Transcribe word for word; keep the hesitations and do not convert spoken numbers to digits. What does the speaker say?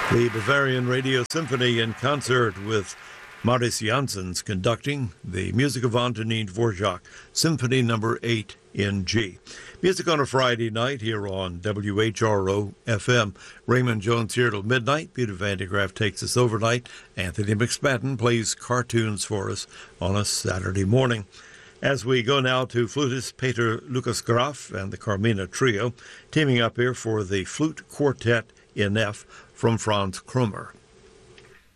The Bavarian Radio Symphony in concert with Marius Jansons conducting the music of Antonin Dvorak, Symphony Number eight in G. Music on a Friday night here on W H R O F M. Raymond Jones here till midnight. Peter Van de Graaff takes us overnight. Anthony McSpadden plays cartoons for us on a Saturday morning. As we go now to flutist Peter Lucas Graf and the Carmina Trio, teaming up here for the Flute Quartet in F from Franz Krummer.